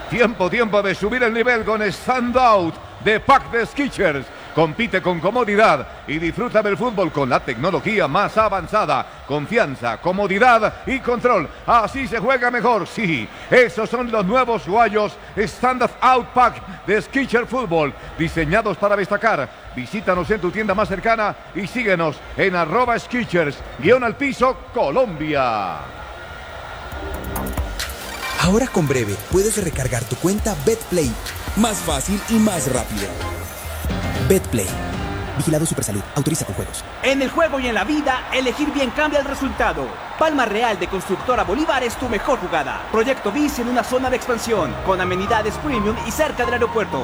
Tiempo de subir el nivel con Stand Out de Pack de Skechers. Compite con comodidad y disfruta del fútbol con la tecnología más avanzada. Confianza, comodidad y control. Así se juega mejor. Sí, esos son los nuevos guayos Stand Out Pack de Skechers Fútbol, diseñados para destacar. Visítanos en tu tienda más cercana y síguenos en @Skechers_al-piso Colombia. Ahora con Breve puedes recargar tu cuenta BetPlay más fácil y más rápido. BetPlay. Vigilado Supersalud. Autoriza con juegos. En el juego y en la vida, elegir bien cambia el resultado. Palma Real de Constructora Bolívar es tu mejor jugada. Proyecto BIS en una zona de expansión, con amenidades premium y cerca del aeropuerto.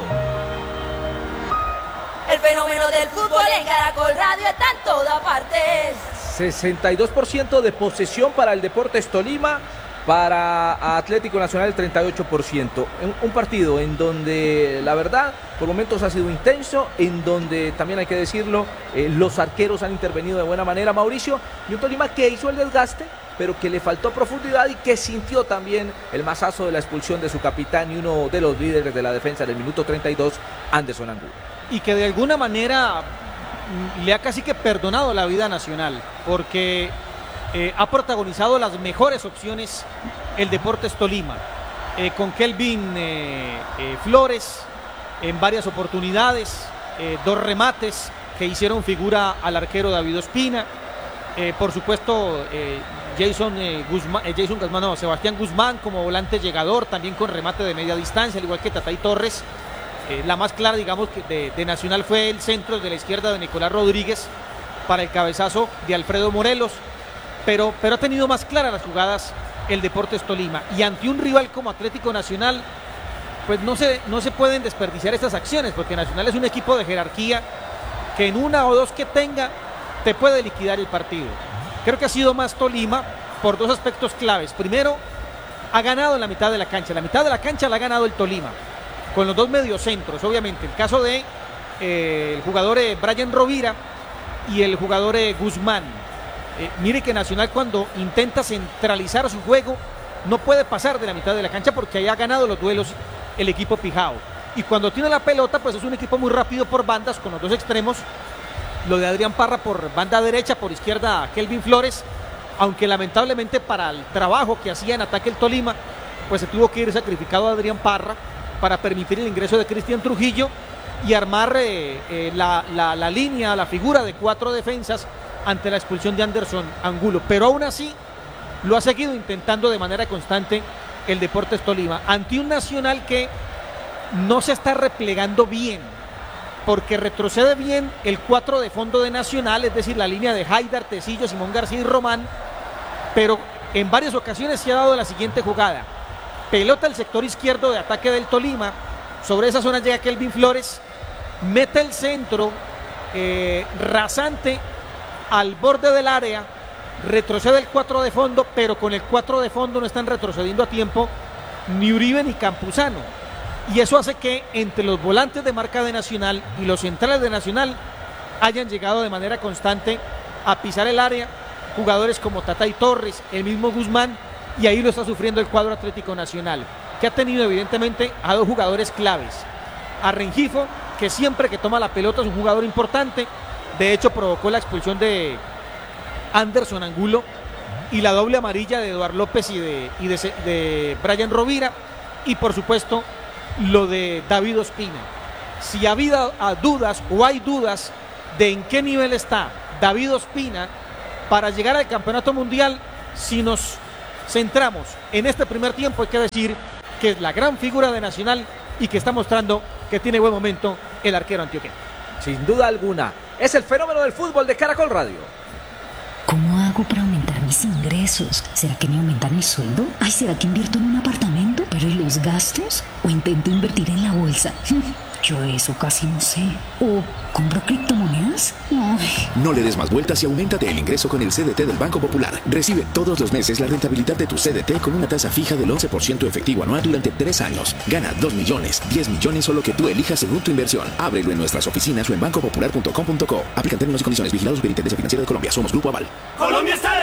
El fenómeno del fútbol en Caracol Radio está en todas partes. 62% de posesión para el Deportes Tolima. Para Atlético Nacional el 38%. Un partido en donde la verdad por momentos ha sido intenso, en donde también hay que decirlo, los arqueros han intervenido de buena manera, Mauricio, y un Tolima que hizo el desgaste, pero que le faltó profundidad y que sintió también el mazazo de la expulsión de su capitán y uno de los líderes de la defensa en el minuto 32, Anderson Angulo. Y que de alguna manera le ha casi que perdonado la vida a Nacional, porque ha protagonizado las mejores opciones el Deportes Tolima, con Kelvin Flores en varias oportunidades, 2 remates que hicieron figura al arquero David Ospina, por supuesto Sebastián Guzmán como volante llegador, también con remate de media distancia, al igual que Tatay Torres. La más clara, digamos, de Nacional fue el centro de la izquierda de Nicolás Rodríguez para el cabezazo de Alfredo Morelos. Pero ha tenido más claras las jugadas el Deportes Tolima, y ante un rival como Atlético Nacional pues no se pueden desperdiciar estas acciones, porque Nacional es un equipo de jerarquía que en una o dos que tenga te puede liquidar el partido. Creo que ha sido más Tolima por 2 aspectos claves. Primero, ha ganado en la mitad de la cancha la ha ganado el Tolima con los 2 mediocentros, obviamente el caso de el jugador Brian Rovira y el jugador Guzmán. Mire que Nacional, cuando intenta centralizar su juego, no puede pasar de la mitad de la cancha porque ahí ha ganado los duelos el equipo Pijao. Y cuando tiene la pelota, pues es un equipo muy rápido por bandas, con los 2 extremos. Lo de Adrián Parra por banda derecha, por izquierda Kelvin Flores. Aunque lamentablemente para el trabajo que hacía en ataque el Tolima, pues se tuvo que ir sacrificado a Adrián Parra para permitir el ingreso de Cristian Trujillo y armar la línea, la figura de 4 defensas ante la expulsión de Anderson Angulo, pero aún así lo ha seguido intentando de manera constante el Deportes Tolima, ante un Nacional que no se está replegando bien, porque retrocede bien el 4 de fondo de Nacional, es decir, la línea de Haidar, Tecillo, Simón García y Román, pero en varias ocasiones se ha dado la siguiente jugada: pelota al sector izquierdo de ataque del Tolima, sobre esa zona llega Kelvin Flores, mete el centro rasante al borde del área, retrocede el 4 de fondo, pero con el 4 de fondo no están retrocediendo a tiempo ni Uribe ni Campuzano, y eso hace que entre los volantes de marca de Nacional y los centrales de Nacional hayan llegado de manera constante a pisar el área jugadores como Tatay Torres, el mismo Guzmán, y ahí lo está sufriendo el cuadro Atlético Nacional, que ha tenido evidentemente a 2 jugadores claves: a Rengifo, que siempre que toma la pelota es un jugador importante. De hecho, provocó la expulsión de Anderson Angulo y la doble amarilla de Eduardo López y de Brian Rovira. Y por supuesto, lo de David Ospina. Si ha habido dudas o hay dudas de en qué nivel está David Ospina para llegar al Campeonato Mundial, si nos centramos en este primer tiempo, hay que decir que es la gran figura de Nacional y que está mostrando que tiene buen momento el arquero antioqueño. Sin duda alguna, es el fenómeno del fútbol de Caracol Radio. ¿Cómo hago para aumentar mis ingresos? ¿Será que me aumentan el sueldo? Ay, ¿será que invierto en un apartamento? ¿Pero y los gastos? ¿O intento invertir en la bolsa? Yo eso casi no sé. ¿O compro criptomonedas? Ay. No le des más vueltas y auméntate el ingreso con el CDT del Banco Popular. Recibe todos los meses la rentabilidad de tu CDT con una tasa fija del 11% efectivo anual durante 3 años. Gana 2 millones, 10 millones o lo que tú elijas según tu inversión. Ábrelo en nuestras oficinas o en bancopopular.com.co. Aplican términos y condiciones. Vigilados por Superintendencia Financiera de Colombia. Somos Grupo Aval. ¡Colombia está de